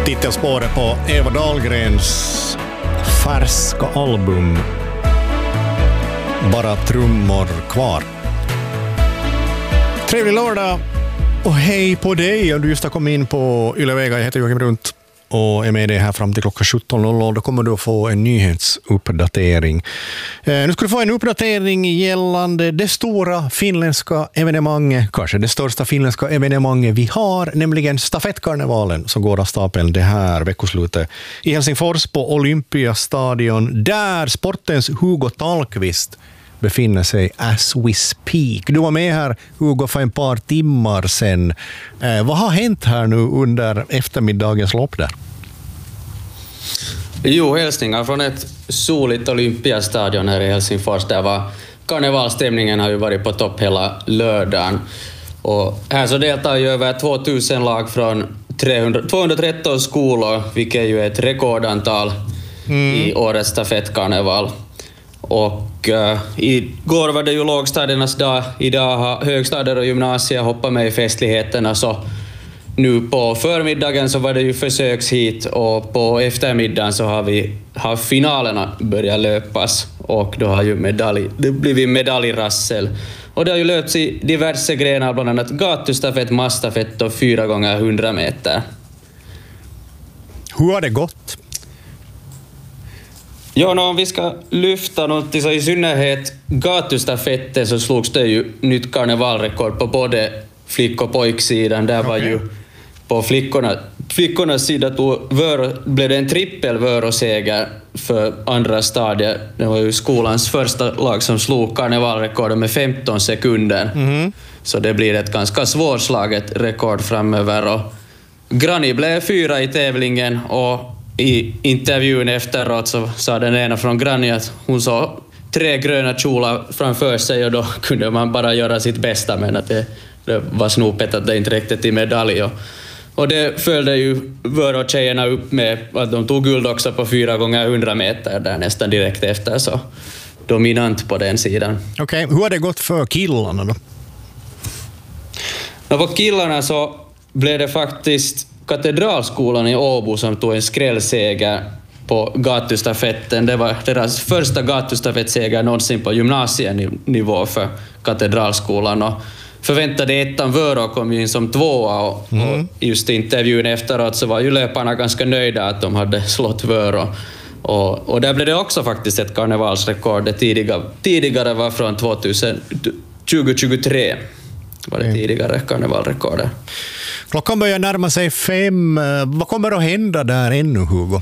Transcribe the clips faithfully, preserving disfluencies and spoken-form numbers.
Titelspåret på Eva Dahlgrens färska album Bara trummor kvar. Trevlig lördag och hej på dig om du just har kommit in på Ylevega. Jag heter Joakim Runt och är med dig här fram till klockan sjutton noll noll. Då kommer du att få en nyhetsuppdatering. Eh, nu ska du få en uppdatering gällande det stora finländska evenemanget, kanske det största finländska evenemanget vi har, nämligen stafettkarnevalen som går av stapeln det här veckoslutet i Helsingfors på Olympiastadion, där sportens Hugo Tallqvist befinner sig as we speak. Du var med här, Hugo, för en par timmar sedan. Eh, vad har hänt här nu under eftermiddagens lopp där? Jo, hälsningar från ett soligt Olympiastadion här i Helsingfors. Där var karnevalstämningen har ju varit på topp hela lördagen. Och här så deltar ju över tvåtusen lag från trehundra, tvåhundratretton skolor, vilket ju är ett rekordantal mm. i årets stafettkarneval. Och uh, igår var det ju lågstadiernas dag. Idag har högstadier och gymnasier hoppat med i festligheterna. Så nu på förmiddagen så var det ju försökshit och på eftermiddagen så har vi har finalerna börjat löpas. Och då har ju medalj, det blivit medaljrassel. Och det har ju löpts i diverse grenar, bland annat gatustafett, massstafett och fyra gånger hundra meter. Hur har det gått? Ja, no, om vi ska lyfta något, så i synnerhet gatustafetten så slogs det ju nytt karnevalrekord på både flick- och pojksidan. Där okay. var ju på flickorna, flickornas sida tog vör, blev det en trippel vöroseger för andra stadier. Det var ju skolans första lag som slog karnevalrekordet med femton sekunder. Mm. Så det blir ett ganska svårslaget rekord framöver. Och Granny blev fyra i tävlingen och i intervjun efteråt så sa den ena från Granny att hon såg tre gröna kjolar framför sig och då kunde man bara göra sitt bästa, men att det, det var snopet att det inte räckte till medalj. Och, och det följde ju vörotjejerna upp med att de tog guld också på fyra gånger hundra meter där nästan direkt efter, så dominant på den sidan. Okej, okay. Hur har det gått för killarna då? Och på killarna så blev det faktiskt Katedralskolan i Åbo som tog en skrällseger på gatustafetten. Det var deras första gatustafettseger någonsin på gymnasienivå för Katedralskolan. Och förväntade ettan Vörå kom ju in som tvåa och, mm. och just i intervjun efteråt så var ju löparna ganska nöjda att de hade slått Vörå. Och, och där blev det också faktiskt ett karnevalsrekord. Det tidigare, tidigare var från tjugo tjugotre. Var det tidigare karnevalrekordet. Klockan börjar närma sig fem. Vad kommer att hända där ännu, Hugo?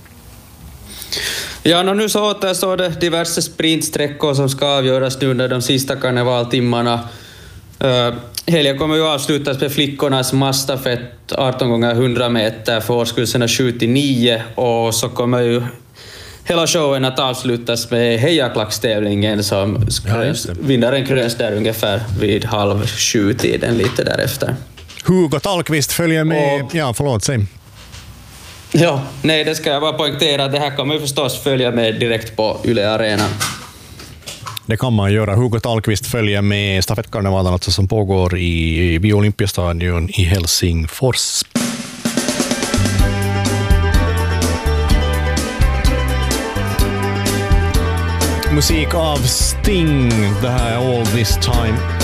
Ja, no, nu så återstår det diverse sprintsträckor som ska avgöras nu under de sista karnevaltimmarna. Uh, helgen kommer ju avslutas med flickornas massstafett arton gånger hundra meter för årskurserna sju till nio, och så kommer ju hela showen att avslutas med hejaklackstävlingen som ja, vinnaren kröns där ungefär vid halv sju tiden, lite därefter. Hugo Tallqvist följer med... Och, ja, förlåt, säg. Ja, nej, det ska jag bara poängtera. Det här kommer ju förstås följa med direkt på Yle Arena. Det kan man göra. Hugo Tallqvist följer med stafettkarnevalen alltså, som pågår i, i Olympiastadion i Helsingfors. Musik av Sting. Det här är All This Time.